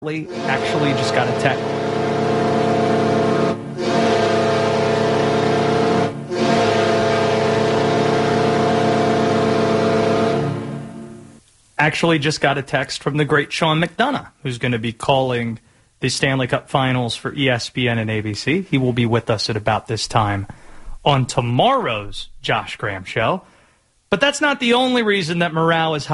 Actually just got a text. Actually just got a text from the great Sean McDonough, who's going to be calling the Stanley Cup Finals for ESPN and ABC. He will be with us at about this time on tomorrow's Josh Graham Show. But that's not the only reason that morale is high.